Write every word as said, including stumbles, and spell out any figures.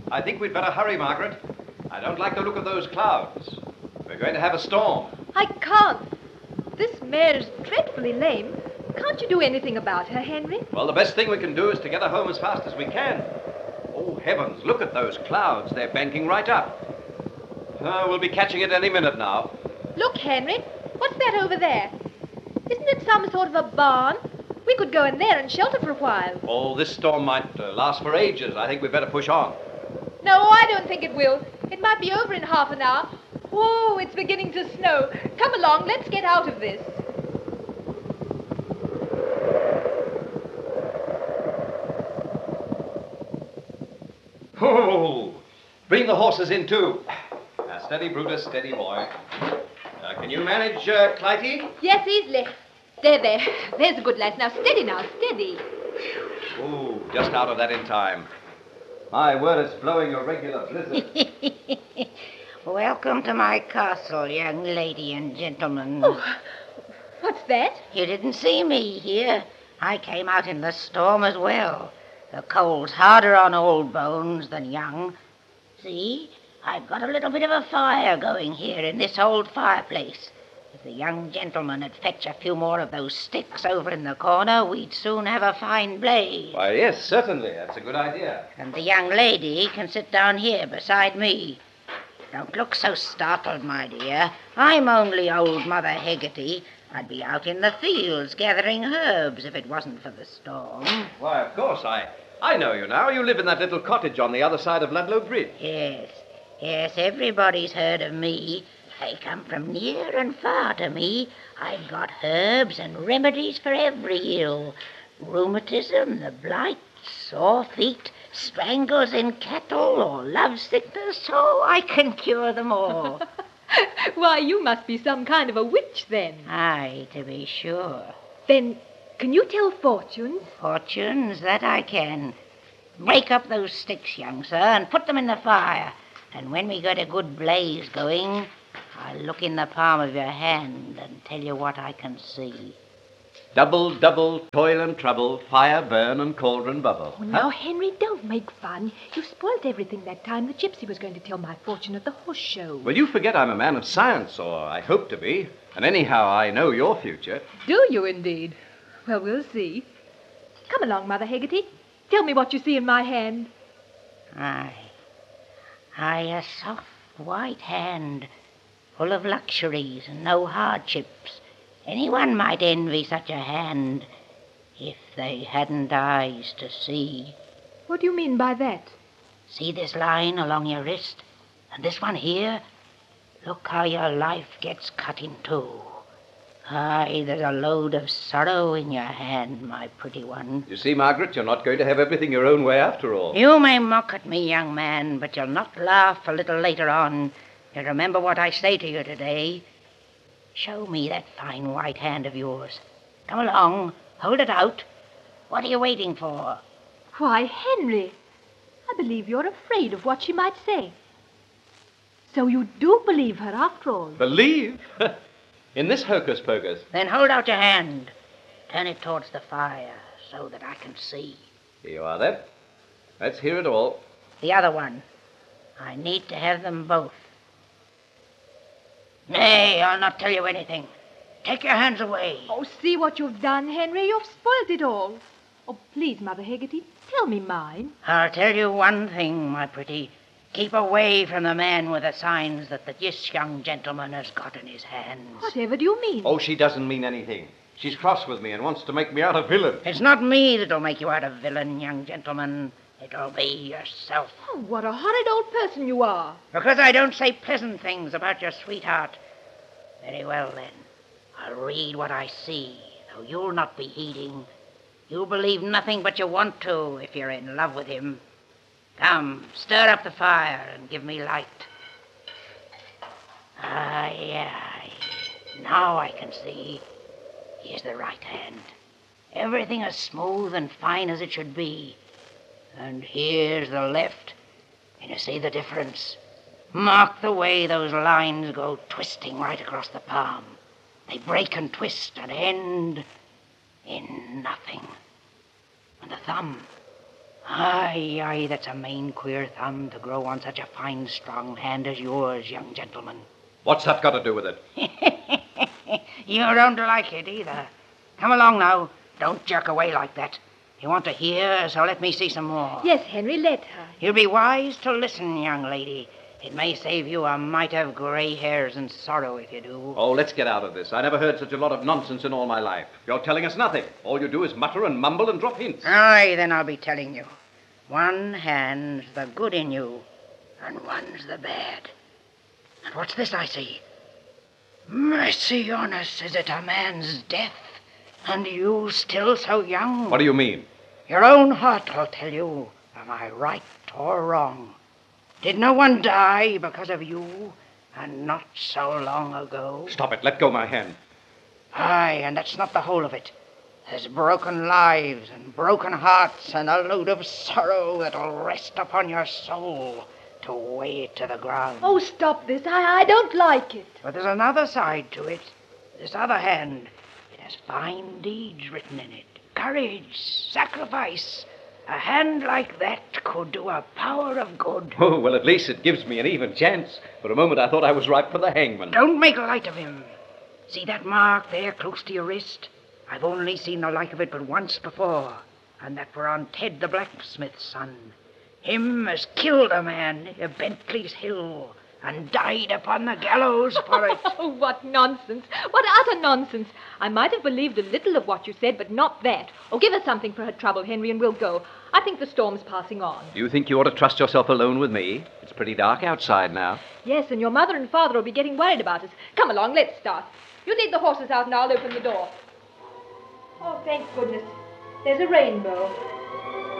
I think we'd better hurry, Margaret. I don't like the look of those clouds. We're going to have a storm. I can't. This mare's dreadfully lame. Can't you do anything about her, Henry? Well, the best thing we can do is to get her home as fast as we can. Oh, heavens, look at those clouds. They're banking right up. Uh, we'll be catching it any minute now. Look, Henry. What's that over there? Isn't it some sort of a barn? We could go in there and shelter for a while. Oh, this storm might uh, last for ages. I think we'd better push on. No, I don't think it will. It might be over in half an hour. Whoa, it's beginning to snow. Come along, let's get out of this. Oh, bring the horses in, too. Now, steady, Brutus, steady, boy. Uh, can you manage, uh, Clytie? Yes, easily. There, there. There's a good lad. Now, steady now, steady. Oh, just out of that in time. My word, it's blowing a regular blizzard. Welcome to my castle, young lady and gentlemen. Oh, what's that? You didn't see me here. I came out in the storm as well. The cold's harder on old bones than young. See, I've got a little bit of a fire going here in this old fireplace. If the young gentleman had fetched a few more of those sticks over in the corner, we'd soon have a fine blaze. Why, yes, certainly. That's a good idea. And the young lady can sit down here beside me. Don't look so startled, my dear. I'm only old Mother Hegarty. I'd be out in the fields gathering herbs if it wasn't for the storm. Why, of course, I, I know you now. You live in that little cottage on the other side of Ludlow Bridge. Yes, yes, everybody's heard of me. They come from near and far to me. I've got herbs and remedies for every ill. Rheumatism, the blight, sore feet, strangles in cattle, or love sickness, so I can cure them all. Why, you must be some kind of a witch, then. Aye, to be sure. Then, can you tell fortunes? Fortunes, that I can. Break up those sticks, young sir, and put them in the fire. And when we get a good blaze going, I'll look in the palm of your hand and tell you what I can see. Double, double, toil and trouble, fire burn and cauldron bubble. Oh, now, Henry, don't make fun. You spoilt everything that time the gypsy was going to tell my fortune at the horse show. Well, you forget I'm a man of science, or I hope to be. And anyhow, I know your future. Do you indeed? Well, we'll see. Come along, Mother Hegarty. Tell me what you see in my hand. Aye. Aye, a soft white hand, full of luxuries and no hardships. Anyone might envy such a hand if they hadn't eyes to see. What do you mean by that? See this line along your wrist? And this one here? Look how your life gets cut in two. Aye, there's a load of sorrow in your hand, my pretty one. You see, Margaret, you're not going to have everything your own way after all. You may mock at me, young man, but you'll not laugh a little later on. You'll remember what I say to you today. Show me that fine white hand of yours. Come along, hold it out. What are you waiting for? Why, Henry, I believe you're afraid of what she might say. So you do believe her after all? Believe? In this hocus-pocus? Then hold out your hand. Turn it towards the fire so that I can see. Here you are, then. Let's hear it all. The other one. I need to have them both. Nay, I'll not tell you anything. Take your hands away. Oh, see what you've done, Henry. You've spoiled it all. Oh, please, Mother Hegarty, tell me mine. I'll tell you one thing, my pretty. Keep away from the man with the signs that this young gentleman has got in his hands. Whatever do you mean? Oh, she doesn't mean anything. She's cross with me and wants to make me out a villain. It's not me that'll make you out a villain, young gentleman. It'll be yourself. Oh, what a horrid old person you are. Because I don't say pleasant things about your sweetheart. Very well, then. I'll read what I see, though you'll not be heeding. You'll believe nothing but you want to if you're in love with him. Come, stir up the fire and give me light. Aye, aye. Now I can see. Here's the right hand. Everything as smooth and fine as it should be. And here's the left. Can you see the difference? Mark the way those lines go twisting right across the palm. They break and twist and end in nothing. And the thumb. Aye, aye, that's a main queer thumb to grow on such a fine, strong hand as yours, young gentleman. What's that got to do with it? You don't like it either. Come along now. Don't jerk away like that. You want to hear, so let me see some more. Yes, Henry, let her. You'll be wise to listen, young lady. It may save you a mite of grey hairs and sorrow if you do. Oh, let's get out of this. I never heard such a lot of nonsense in all my life. You're telling us nothing. All you do is mutter and mumble and drop hints. Aye, then I'll be telling you. One hand's the good in you, and one's the bad. And what's this I see? Mercy on us, is it a man's death? And you still so young? What do you mean? Your own heart will tell you, am I right or wrong? Did no one die because of you, and not so long ago? Stop it. Let go my hand. Aye, and that's not the whole of it. There's broken lives and broken hearts and a load of sorrow that'll rest upon your soul to weigh it to the ground. Oh, stop this. I, I don't like it. But there's another side to it. This other hand, it has fine deeds written in it. Courage, sacrifice. A hand like that could do a power of good. Oh, well, at least it gives me an even chance. For a moment I thought I was ripe for the hangman. Don't make light of him. See that mark there close to your wrist? I've only seen the like of it but once before, and that were on Ted the blacksmith's son. Him as killed a man at Bentley's Hill and died upon the gallows for it. Oh, what nonsense. What utter nonsense. I might have believed a little of what you said, but not that. Oh, give us something for her trouble, Henry, and we'll go. I think the storm's passing on. You think you ought to trust yourself alone with me? It's pretty dark outside now. Yes, and your mother and father will be getting worried about us. Come along, let's start. You lead the horses out and I'll open the door. Oh, thank goodness. There's a rainbow.